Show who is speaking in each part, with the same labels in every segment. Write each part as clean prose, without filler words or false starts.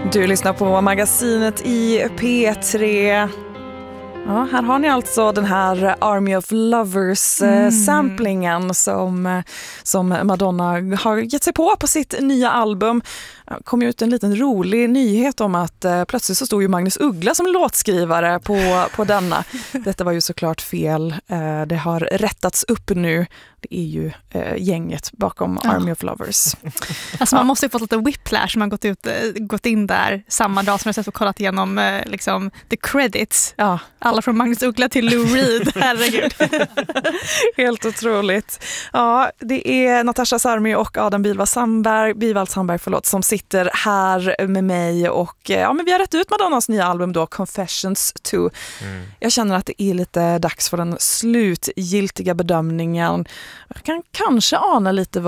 Speaker 1: Du lyssnar på magasinet i P3. Ja, här har ni alltså den här Army of Lovers-samplingen som Madonna har gett sig på sitt nya album. Det kom ju ut en liten rolig nyhet om att plötsligt så stod ju Magnus Uggla som låtskrivare på denna. Detta var ju såklart fel. Det har rättats upp nu. Det är ju gänget bakom Army of Lovers.
Speaker 2: Alltså man måste ju fått lite whiplash. Man gått in där samma dag som jag sett och kollat igenom liksom the credits. Ja. Alla från Magnus Uggla till Lou Reed. Herregud.
Speaker 1: Helt otroligt. Ja, det är Natasha Sarmi och Adam Bivald Sandberg som sitter här med mig och men vi har rätt ut Madonnas nya album då, Confessions 2. Jag känner att det är lite dags för den slutgiltiga bedömningen. Jag kan kanske ana lite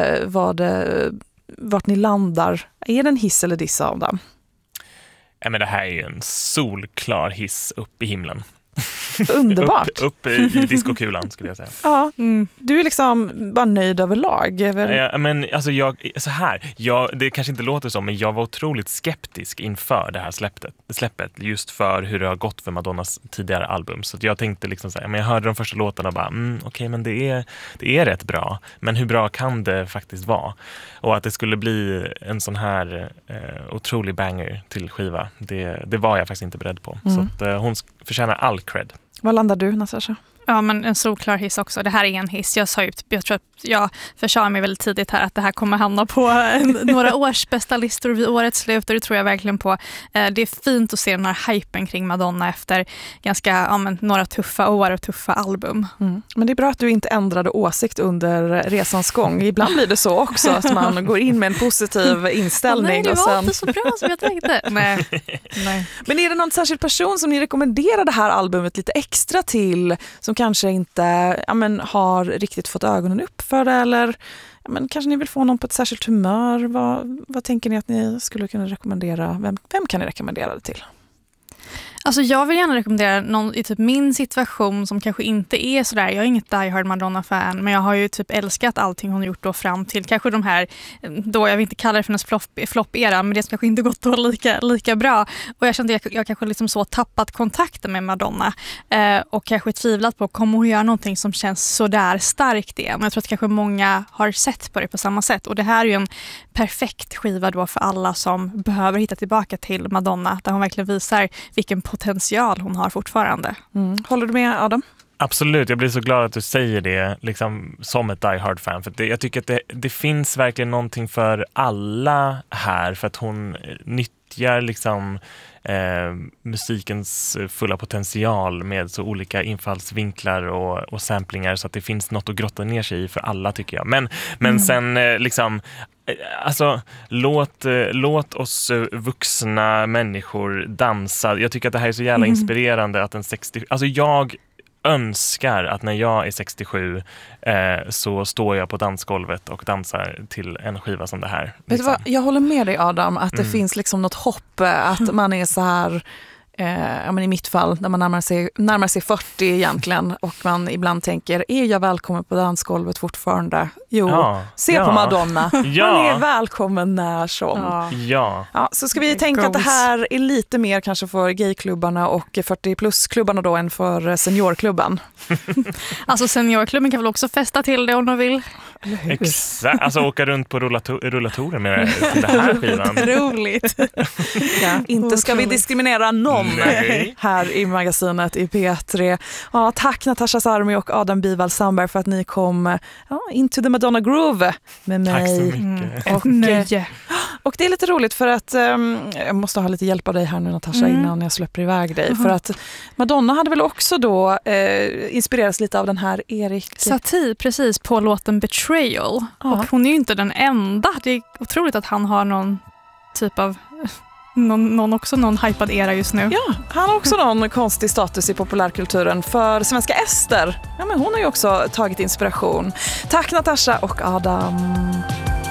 Speaker 1: vart ni landar. Är det en hiss eller diss av dem?
Speaker 3: Ja, men det här är ju en solklar hiss upp i himlen.
Speaker 1: Underbart.
Speaker 3: upp i diskokulan skulle jag säga.
Speaker 1: Ja, du är liksom bara nöjd överlag.
Speaker 3: Ja, men alltså det kanske inte låter så, men jag var otroligt skeptisk inför det här släppet just för hur det har gått för Madonnas tidigare album. Så jag tänkte liksom så här, men jag hörde de första låtarna och bara, okej, men det är rätt bra. Men hur bra kan det faktiskt vara? Och att det skulle bli en sån här otrolig banger till skiva, det var jag faktiskt inte beredd på. Så att, hon förtjänar all cred.
Speaker 1: Vad landar du, Natasha?
Speaker 2: Ja, men en solklar hiss också. Det här är en hiss. Jag tror att jag försade mig väldigt tidigt här att det här kommer hamna på några års bästa listor vid årets slut, och det tror jag verkligen på. Det är fint att se den här hypen kring Madonna efter ganska några tuffa år och tuffa album.
Speaker 1: Men det är bra att du inte ändrade åsikt under resans gång. Ibland blir det så också att man går in med en positiv inställning.
Speaker 2: Nej, det var inte så bra som jag tänkte. Nej.
Speaker 1: Men är det någon särskild person som ni rekommenderar det här albumet lite extra till, som kanske inte har riktigt fått ögonen upp för det, eller kanske ni vill få någon på ett särskilt humör? Vad tänker ni att ni skulle kunna rekommendera? Vem kan ni rekommendera det till?
Speaker 2: Alltså jag vill gärna rekommendera någon i typ min situation som kanske inte är sådär. Jag är inget die-hard Madonna-fan, men jag har ju typ älskat allting hon har gjort då fram till kanske de här, då jag vill inte kalla det för hennes flopp-era, men det kanske inte gått då lika bra. Och jag kände att jag kanske liksom så tappat kontakten med Madonna och kanske tvivlat på, kommer hon göra någonting som känns sådär starkt igen? Och jag tror att kanske många har sett på det på samma sätt. Och det här är ju en perfekt skiva då för alla som behöver hitta tillbaka till Madonna, där hon verkligen visar vilken potential hon har fortfarande. Håller du med, Adam?
Speaker 3: Absolut, jag blir så glad att du säger det liksom, som ett die-hard-fan. För jag tycker att det finns verkligen någonting för alla här, för att hon nyttjar liksom musikens fulla potential med så olika infallsvinklar och samplingar, så att det finns något att grotta ner sig i för alla, tycker jag. Men sen liksom, alltså låt oss vuxna människor dansa. Jag tycker att det här är så jävla inspirerande att alltså jag önskar att när jag är 67 så står jag på dansgolvet och dansar till en skiva som det här. Liksom.
Speaker 1: Vet du vad? Jag håller med dig, Adam, att det finns liksom något hopp, att man är så här, i mitt fall, när man närmar sig 40 egentligen, och man ibland tänker, är jag välkommen på dansgolvet fortfarande? Jo, se på Madonna. Man är välkommen när som.
Speaker 3: Ja,
Speaker 1: så ska vi tänka att det här är lite mer kanske för gayklubbarna och 40-plus-klubbarna då än för seniorklubben.
Speaker 2: Alltså seniorklubben kan väl också festa till det om de vill.
Speaker 3: Exakt, alltså åka runt på rullatorer med det här skivan.
Speaker 2: Roligt.
Speaker 1: Inte ska vi diskriminera någon här i magasinet i P3. Ja, tack Natasha Sarmi och Adam Bivald Sandberg för att ni kom into the Madonna Groove med mig.
Speaker 3: Tack så mycket.
Speaker 1: Och det är lite roligt för att jag måste ha lite hjälp av dig här nu, Natasha, innan jag släpper iväg dig. För att Madonna hade väl också då inspirerats lite av den här Erik
Speaker 2: Satie, precis, på låten Betrayal. Och hon är ju inte den enda. Det är otroligt att han har någon typ av någon hypad era just nu.
Speaker 1: Ja, han har också någon konstig status i populärkulturen, för svenska Ester. Ja, men hon har ju också tagit inspiration. Tack Natasha och Adam.